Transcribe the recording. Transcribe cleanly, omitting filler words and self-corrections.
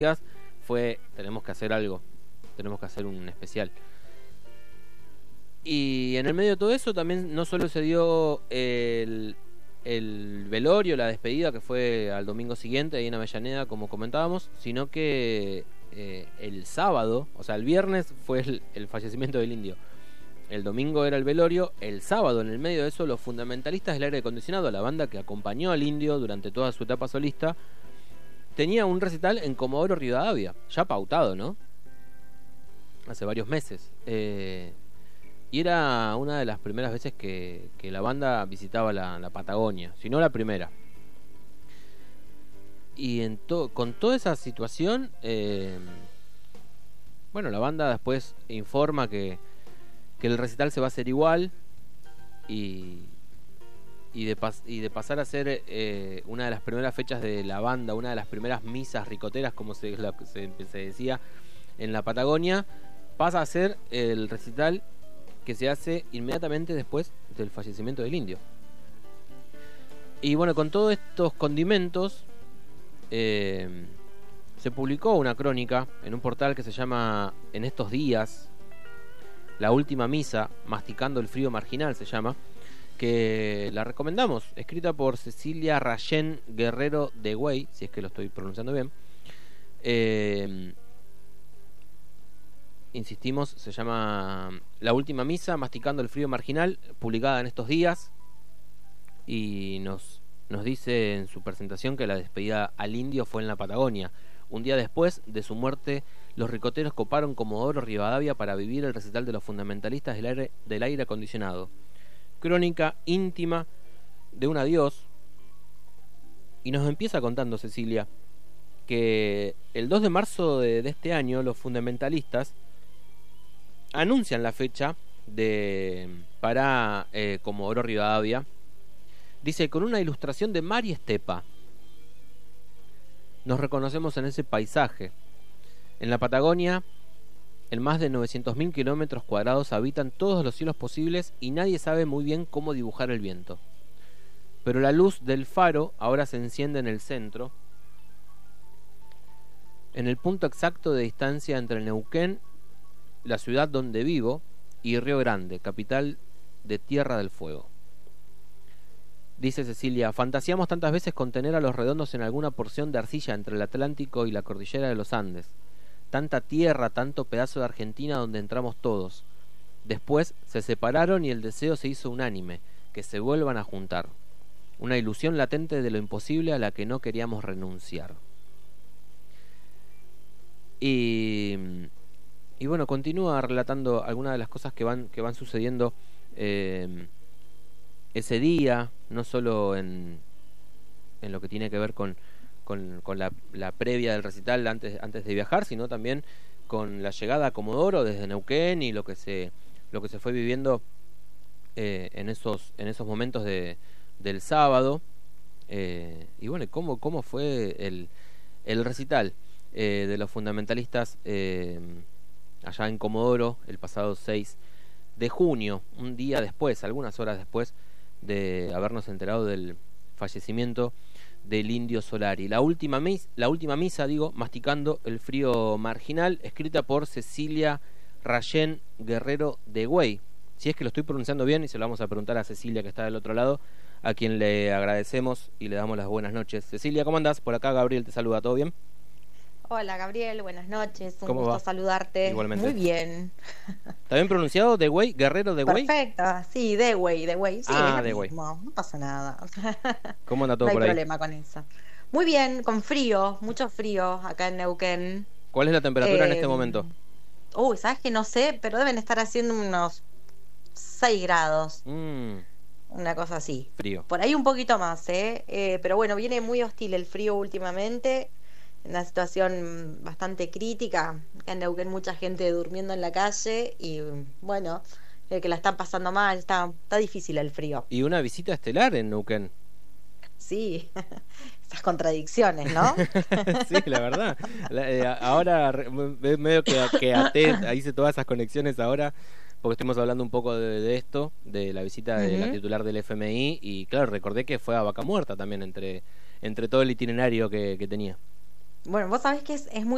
fue, tenemos que hacer algo, tenemos que hacer un especial. Y en el medio de todo eso también no solo se dio el velorio, la despedida, que fue al domingo siguiente ahí en Avellaneda, como comentábamos, sino que el sábado, o sea, el viernes fue el fallecimiento del Indio, el domingo era el velorio, el sábado en el medio de eso los fundamentalistas del aire acondicionado, la banda que acompañó al Indio durante toda su etapa solista, tenía un recital en Comodoro Rivadavia, ya pautado, ¿no? Hace varios meses. Y era una de las primeras veces que la banda visitaba la Patagonia, si no la primera. Y con toda esa situación, bueno, la banda después informa que el recital se va a hacer igual y de pasar a ser una de las primeras fechas de la banda, una de las primeras misas ricoteras, como se decía en la Patagonia, pasa a ser el recital que se hace inmediatamente después del fallecimiento del Indio. Y bueno, con todos estos condimentos se publicó una crónica en un portal que se llama En estos días, La última misa, masticando el frío marginal se llama, que la recomendamos, escrita por Cecilia Rayén Guerrero de Güey, si es que lo estoy pronunciando bien. Insistimos, se llama La última misa, masticando el frío marginal, publicada en estos días, y nos dice en su presentación que la despedida al Indio fue en la Patagonia. Un día después de su muerte, los ricoteros coparon Comodoro Rivadavia para vivir el recital de los fundamentalistas del aire acondicionado. Crónica íntima de un adiós. Y nos empieza contando Cecilia que el 2 de marzo de este año los fundamentalistas anuncian la fecha para Comodoro Rivadavia. Dice, con una ilustración de Mari Estepa. Nos reconocemos en ese paisaje. En la Patagonia, en más de 900.000 kilómetros cuadrados habitan todos los cielos posibles y nadie sabe muy bien cómo dibujar el viento. Pero la luz del faro ahora se enciende en el centro, en el punto exacto de distancia entre Neuquén, la ciudad donde vivo, y Río Grande, capital de Tierra del Fuego. Dice Cecilia, fantaseamos tantas veces con tener a los redondos en alguna porción de arcilla entre el Atlántico y la cordillera de los Andes. Tanta tierra, tanto pedazo de Argentina donde entramos todos. Después se separaron y el deseo se hizo unánime, que se vuelvan a juntar. Una ilusión latente de lo imposible a la que no queríamos renunciar. Y bueno, continúa relatando algunas de las cosas que van sucediendo ese día, no solo en lo que tiene que ver con la previa del recital antes de viajar, sino también con la llegada a Comodoro desde Neuquén y lo que se fue viviendo en esos momentos del sábado. Y bueno, cómo fue el recital de los fundamentalistas allá en Comodoro el pasado 6 de junio, un día después, algunas horas después de habernos enterado del fallecimiento del Indio Solari. La última misa, masticando el frío marginal, escrita por Cecilia Rayén Guerrero de Güey. Si es que lo estoy pronunciando bien, y se lo vamos a preguntar a Cecilia, que está del otro lado, a quien le agradecemos y le damos las buenas noches. Cecilia, ¿cómo andás? Por acá Gabriel te saluda, ¿todo bien? Hola Gabriel, buenas noches, un ¿Cómo gusto va? saludarte. Igualmente. Muy bien. ¿Está bien pronunciado? ¿De Güey? ¿Guerrero de Güey? Perfecto, sí, de güey. Sí, Ah, es de lo Güey. mismo, no pasa nada. ¿Cómo anda todo No hay por ahí? problema con eso. Muy bien, con frío, mucho frío acá en Neuquén. ¿Cuál es la temperatura en este momento? Sabes que no sé, pero deben estar haciendo unos 6 grados, una cosa así. Frío. Por ahí un poquito más, pero bueno, viene muy hostil el frío últimamente. Una situación bastante crítica. Acá en Neuquén mucha gente durmiendo en la calle y bueno, que la están pasando mal, está difícil el frío. Y una visita estelar en Neuquén. Sí, esas contradicciones, ¿no? Sí, la verdad. Ahora medio que até, hice todas esas conexiones ahora, porque estuvimos hablando un poco de esto, de la visita de la titular del FMI, y claro, recordé que fue a Vaca Muerta también entre todo el itinerario que tenía. Bueno, vos sabés que es muy